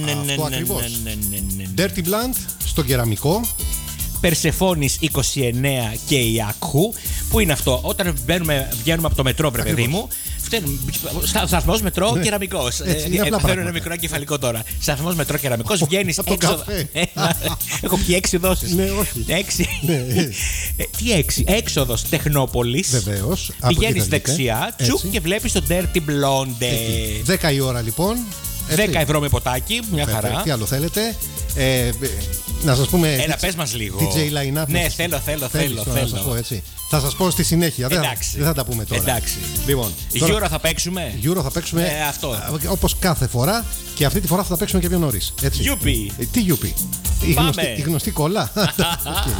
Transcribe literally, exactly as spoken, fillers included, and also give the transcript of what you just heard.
ναι, ναι, Αυτό ναι, ακριβώς. ναι, ναι, ναι, ναι. Dirty Blunt στο κεραμικό. Περσεφόνης είκοσι εννέα και Ιακού. Πού είναι αυτό? Όταν βγαίνουμε, βγαίνουμε από το μετρό, βρε παιδί μου. Σταθμός μετρό, Ναι. κεραμικός. Έτσι, είναι Ε, απλά Φέρω ένα πράγματα. μικρό εγκεφαλικό τώρα. Σταθμός μετρό, κεραμικός, βγαίνεις Από έξω. καφέ. Έχω πιει έξι δόσεις. Ναι, όχι. Έξι. Ναι. Ε, Τι έξι? Έξοδος Τεχνόπολης. Βεβαίως. Από Πηγαίνεις εκεί θα βγείτε. δεξιά, Έτσι. τσουκ και βλέπεις το Dirty Blonde. Εκεί. δέκα η ώρα λοιπόν. Έτσι. δέκα ευρώ με ποτάκι, μια Βέβαια, χαρά. τι άλλο θέλετε. Ε, ε, να σας πούμε. Έλα, τι- πες μας λίγο. ντι τζέι line-up. Ναι, να σας- θέλω, θέλω, Θέλεις θέλω, τώρα να σας θέλω. πω, έτσι. Θα σας πω στη συνέχεια. Δεν, Εντάξει. δεν θα τα πούμε τώρα. Εντάξει. Λοιπόν, τώρα, Euro θα παίξουμε. Euro θα παίξουμε Ε, αυτό. όπως κάθε φορά και αυτή τη φορά θα τα παίξουμε και πιο νωρίς. Έτσι. Γιούπι. Ε, τι γιούπι. Η Πάμε. γνωστή, η γνωστή κολλά. Οκ,